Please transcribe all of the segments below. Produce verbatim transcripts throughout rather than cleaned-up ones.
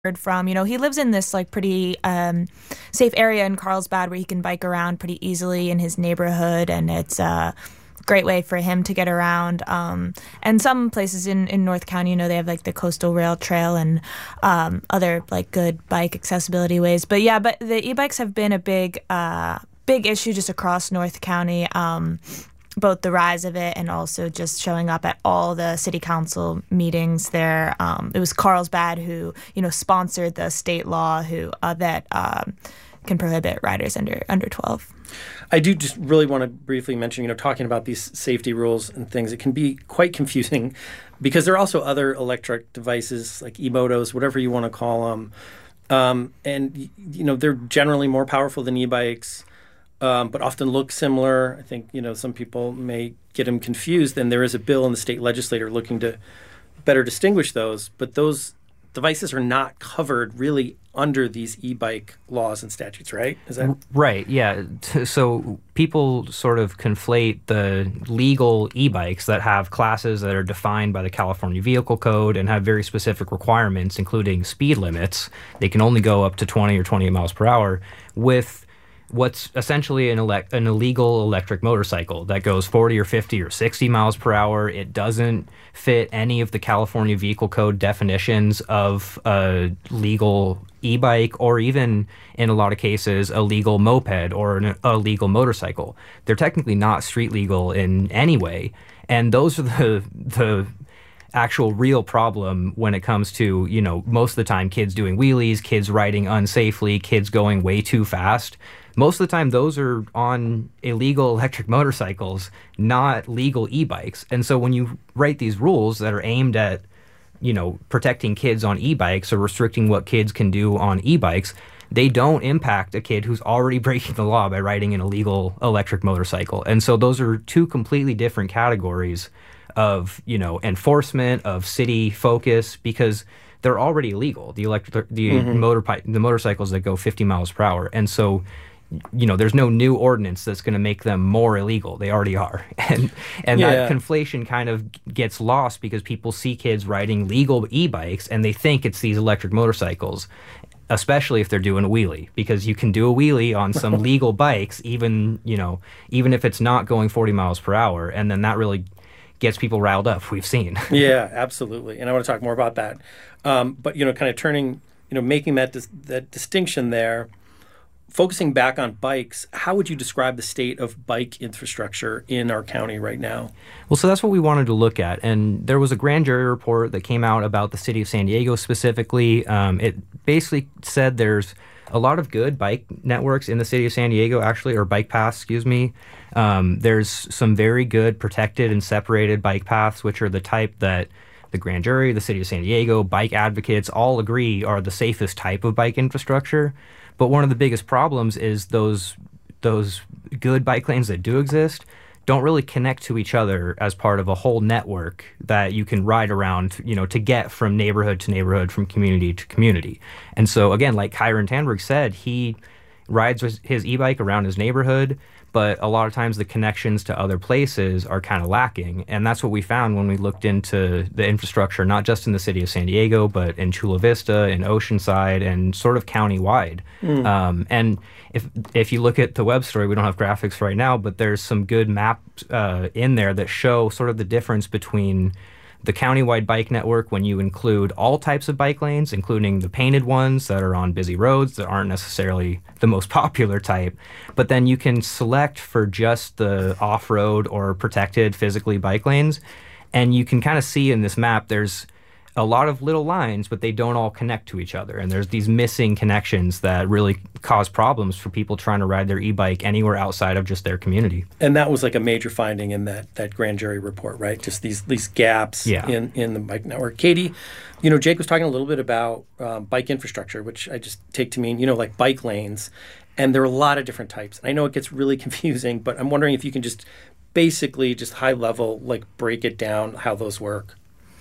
heard from. You know, he lives in this like pretty um, safe area in Carlsbad where he can bike around pretty easily in his neighborhood, and it's a great way for him to get around. Um, and some places in, in North County, you know, they have like the Coastal Rail Trail and um, other like good bike accessibility ways. But yeah, but the e-bikes have been a big, uh, big issue just across North County. Um, both the rise of it and also just showing up at all the city council meetings there. Um, it was Carlsbad who, you know, sponsored the state law who uh, that um, can prohibit riders under under twelve. I do just really want to briefly mention, you know, talking about these safety rules and things, it can be quite confusing because there are also other electric devices like e-motos, whatever you want to call them. Um, and, you know, they're generally more powerful than e-bikes. Um, but often look similar. I think, you know, some people may get them confused. And there is a bill in the state legislature looking to better distinguish those. But those devices are not covered really under these e-bike laws and statutes, right? Is that right? Yeah. So people sort of conflate the legal e-bikes that have classes that are defined by the California Vehicle Code and have very specific requirements, including speed limits. They can only go up to twenty or twenty miles per hour with what's essentially an, elect- an illegal electric motorcycle that goes forty or fifty or sixty miles per hour. It doesn't fit any of the California Vehicle Code definitions of a legal e-bike or even, in a lot of cases, a legal moped or an, a legal motorcycle. They're technically not street legal in any way. And those are the the actual real problem when it comes to, you know, most of the time kids doing wheelies, kids riding unsafely, kids going way too fast. Most of the time, those are on illegal electric motorcycles, not legal e-bikes. And so when you write these rules that are aimed at, you know, protecting kids on e-bikes or restricting what kids can do on e-bikes, they don't impact a kid who's already breaking the law by riding an illegal electric motorcycle. And so those are two completely different categories of, you know, enforcement, of city focus, because they're already illegal, the electric, the mm-hmm. motor, the motorcycles that go fifty miles per hour. And so, you know, there's no new ordinance that's going to make them more illegal. They already are. And and yeah. that conflation kind of gets lost because people see kids riding legal e-bikes and they think it's these electric motorcycles, especially if they're doing a wheelie, because you can do a wheelie on some legal bikes, even, you know, even if it's not going forty miles per hour. And then that really gets people riled up, we've seen. Yeah, absolutely. And I want to talk more about that. Um, but, you know, kind of turning, you know, making that dis- that distinction there, focusing back on bikes, how would you describe the state of bike infrastructure in our county right now? Well, so that's what we wanted to look at. And there was a grand jury report that came out about the city of San Diego specifically. Um, it basically said there's a lot of good bike networks in the city of San Diego, actually, or bike paths, excuse me. Um, there's some very good protected and separated bike paths, which are the type that the grand jury, the city of San Diego, bike advocates all agree are the safest type of bike infrastructure. But one of the biggest problems is those those good bike lanes that do exist don't really connect to each other as part of a whole network that you can ride around, you know, to get from neighborhood to neighborhood, from community to community. And so, again, like Kyron Tanberg said, he rides his e-bike around his neighborhood, but a lot of times the connections to other places are kind of lacking. And that's what we found when we looked into the infrastructure, not just in the city of San Diego, but in Chula Vista, in Oceanside, and sort of county-wide. Mm. Um, and if if you look at the web story, we don't have graphics right now, but there's some good maps uh, in there that show sort of the difference between the countywide bike network when you include all types of bike lanes, including the painted ones that are on busy roads that aren't necessarily the most popular type. But then you can select for just the off-road or protected physically bike lanes. And you can kind of see in this map there's a lot of little lines, but they don't all connect to each other. And there's these missing connections that really cause problems for people trying to ride their e-bike anywhere outside of just their community. And that was like a major finding in that that grand jury report, right? Just these these gaps yeah. in, in the bike network. Katie, you know, Jake was talking a little bit about um, bike infrastructure, which I just take to mean, you know, like bike lanes. And there are a lot of different types. And I know it gets really confusing, but I'm wondering if you can just basically just high level, like break it down, how those work.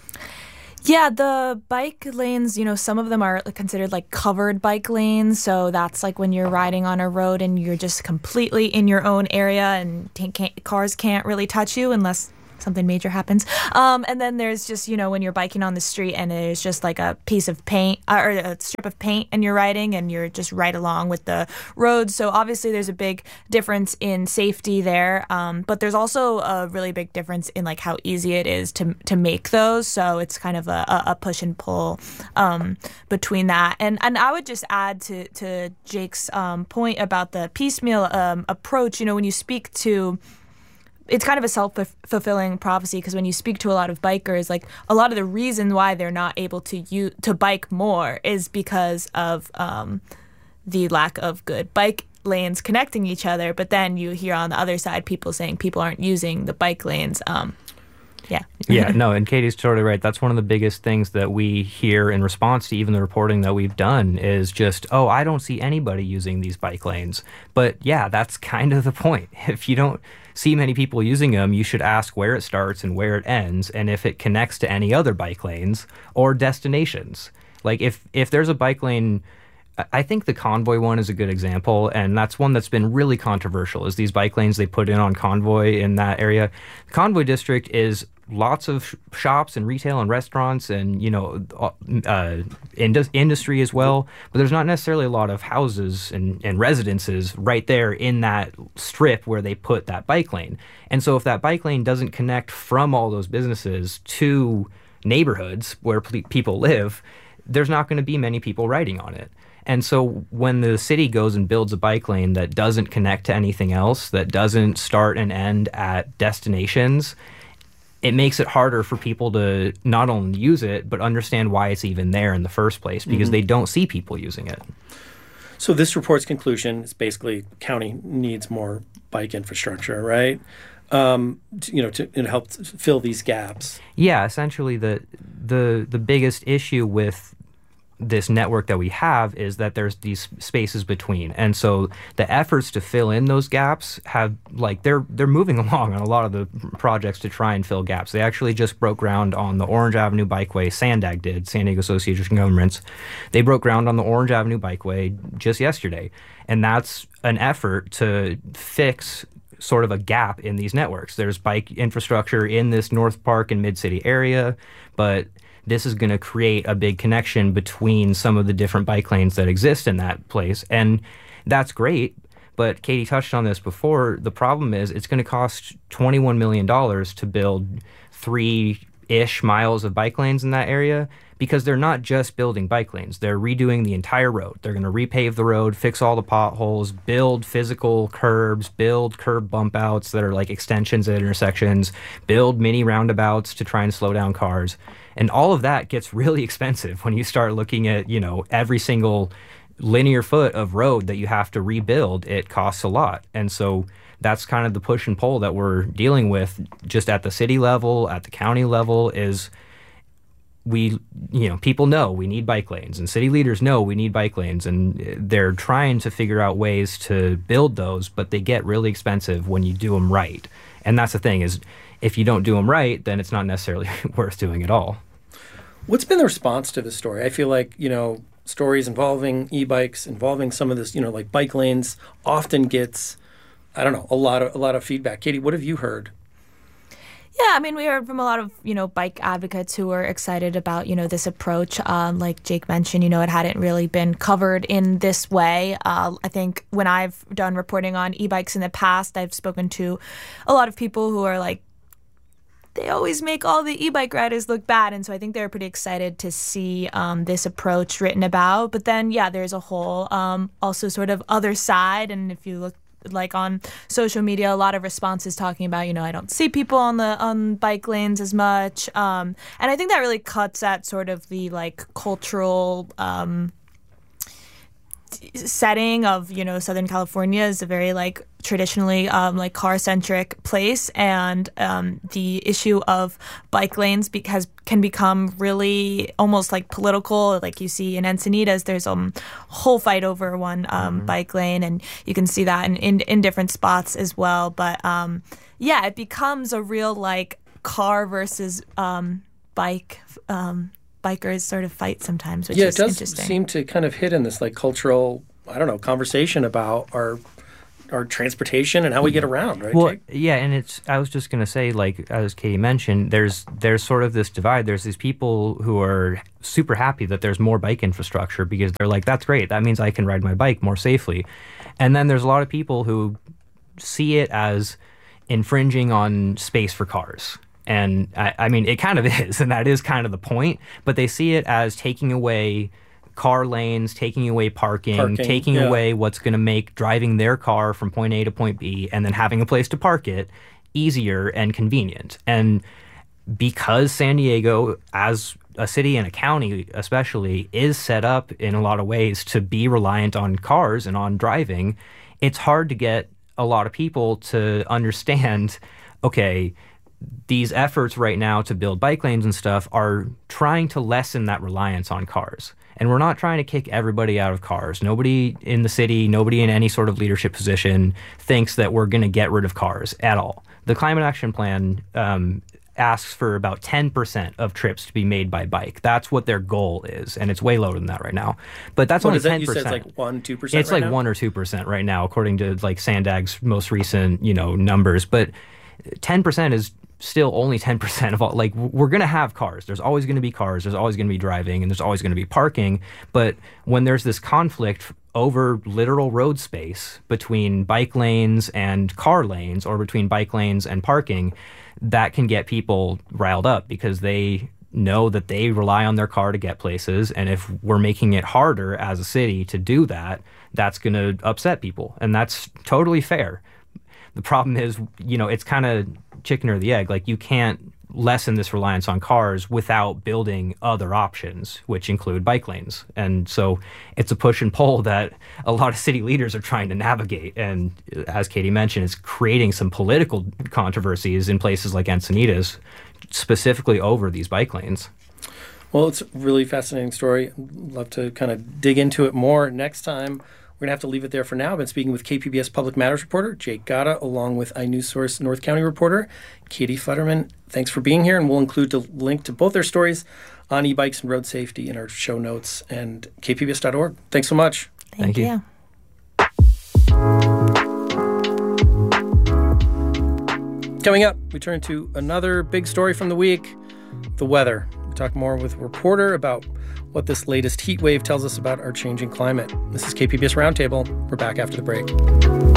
Yeah, the bike lanes, you know, some of them are considered like covered bike lanes. So that's like when you're riding on a road and you're just completely in your own area and t- can't, cars can't really touch you unless something major happens. Um, and then there's just, you know, when you're biking on the street and there's just like a piece of paint uh, or a strip of paint and you're riding and you're just right along with the road. So obviously there's a big difference in safety there. Um, but there's also a really big difference in like how easy it is to to make those. So it's kind of a, a push and pull um, between that. And and I would just add to, to Jake's um, point about the piecemeal um, approach. You know, when you speak to it's kind of a self-fulfilling prophecy because when you speak to a lot of bikers, like a lot of the reason why they're not able to use, to bike more is because of um, the lack of good bike lanes connecting each other. But then you hear on the other side people saying people aren't using the bike lanes. Um, yeah. Yeah, no, and Katie's totally right. That's one of the biggest things that we hear in response to even the reporting that we've done is just, oh, I don't see anybody using these bike lanes. But yeah, that's kind of the point. If you don't see many people using them, you should ask where it starts and where it ends, and if it connects to any other bike lanes or destinations. Like if if there's a bike lane, I think the Convoy one is a good example, and that's one that's been really controversial, is these bike lanes they put in on Convoy in that area. The Convoy district is lots of sh- shops and retail and restaurants and, you know, uh, indus- industry as well, but there's not necessarily a lot of houses and, and residences right there in that strip where they put that bike lane. And so if that bike lane doesn't connect from all those businesses to neighborhoods where p- people live, there's not going to be many people riding on it. And so when the city goes and builds a bike lane that doesn't connect to anything else, that doesn't start and end at destinations, it makes it harder for people to not only use it, but understand why it's even there in the first place, because mm-hmm. they don't see people using it. So this report's conclusion is basically county needs more bike infrastructure, right? Um, to, you know, to, to help fill these gaps. Yeah, essentially the the the biggest issue with this network that we have is that there's these spaces between, and so the efforts to fill in those gaps have like they're they're moving along on a lot of the projects to try and fill gaps. They actually just broke ground on the Orange Avenue Bikeway. SANDAG did, San Diego Association of Governments. They broke ground on the Orange Avenue Bikeway just yesterday, and that's an effort to fix sort of a gap in these networks. There's bike infrastructure in this North Park and Mid-City area, but this is going to create a big connection between some of the different bike lanes that exist in that place. And that's great, but Katie touched on this before. The problem is it's going to cost twenty-one million dollars to build three-ish miles of bike lanes in that area, because they're not just building bike lanes. They're redoing the entire road. They're going to repave the road, fix all the potholes, build physical curbs, build curb bump outs that are like extensions at intersections, build mini roundabouts to try and slow down cars. And all of that gets really expensive when you start looking at, you know, every single linear foot of road that you have to rebuild. It costs a lot. And so that's kind of the push and pull that we're dealing with just at the city level, at the county level, is we, you know, people know we need bike lanes, and city leaders know we need bike lanes, and they're trying to figure out ways to build those, but they get really expensive when you do them right. And that's the thing, is if you don't do them right, then it's not necessarily worth doing at all. What's been the response to this story? I feel like, you know, stories involving e-bikes, involving some of this, you know, like bike lanes often gets, I don't know, a lot of a lot of feedback. Katie, what have you heard? Yeah, I mean, we heard from a lot of, you know, bike advocates who were excited about, you know, this approach. Um, like Jake mentioned, you know, it hadn't really been covered in this way. Uh, I think when I've done reporting on e-bikes in the past, I've spoken to a lot of people who are like, they always make all the e-bike riders look bad. And so I think they're pretty excited to see um, this approach written about. But then, yeah, there's a whole um, also sort of other side. And if you look like on social media, a lot of responses talking about, you know, I don't see people on the on bike lanes as much. Um, and I think that really cuts at sort of the like cultural um, setting of, you know, Southern California is a very like traditionally um, like car centric place, and um, the issue of bike lanes be- has can become really almost like political. Like you see in Encinitas, there's a um, whole fight over one um, mm-hmm. bike lane, and you can see that in, in, in different spots as well. But um, yeah, it becomes a real like car versus um, bike um bikers sort of fight sometimes, which yeah, is it does interesting. Seem to kind of hit in this like cultural, I don't know, conversation about our our transportation and how we get around, right? Well, Jake? yeah, and it's. I was just gonna say, like as Katie mentioned, there's there's sort of this divide. There's these people who are super happy that there's more bike infrastructure because they're like, that's great. That means I can ride my bike more safely. And then there's a lot of people who see it as infringing on space for cars. And I, I mean, it kind of is, and that is kind of the point. But they see it as taking away car lanes, taking away parking, Parking, taking yeah. away what's going to make driving their car from point A to point B and then having a place to park it easier and convenient. And because San Diego, as a city and a county especially, is set up in a lot of ways to be reliant on cars and on driving, it's hard to get a lot of people to understand, okay, these efforts right now to build bike lanes and stuff are trying to lessen that reliance on cars. And we're not trying to kick everybody out of cars. Nobody in the city, nobody in any sort of leadership position thinks that we're going to get rid of cars at all. The Climate Action Plan um, asks for about ten percent of trips to be made by bike. That's what their goal is, and it's way lower than that right now. But that's What only is that? ten You percent. said it's like one, two percent It's right like now? one or two percent right now, according to like Sandag's most recent, you know, numbers. But ten percent is still only ten percent of all. Like, we're going to have cars. There's always going to be cars. There's always going to be driving, and there's always going to be parking. But when there's this conflict over literal road space between bike lanes and car lanes, or between bike lanes and parking, that can get people riled up because they know that they rely on their car to get places. And if we're making it harder as a city to do that, that's going to upset people. And that's totally fair. The problem is, you know, it's kind of chicken or the egg. Like, you can't lessen this reliance on cars without building other options, which include bike lanes. And so it's a push and pull that a lot of city leaders are trying to navigate. And as Katie mentioned, it's creating some political controversies in places like Encinitas, specifically over these bike lanes. Well, it's a really fascinating story. I'd love to kind of dig into it more next time. We're going to have to leave it there for now. I've been speaking with K P B S Public Matters reporter Jake Gatta, along with iNewsSource North County reporter Katie Futterman. Thanks for being here, and we'll include a link to both their stories on e-bikes and road safety in our show notes and k p b s dot org. Thanks so much. Thank, Thank you. you. Coming up, we turn to another big story from the week, the weather. We talk more with a reporter about what this latest heat wave tells us about our changing climate. This is K P B S Roundtable. We're back after the break.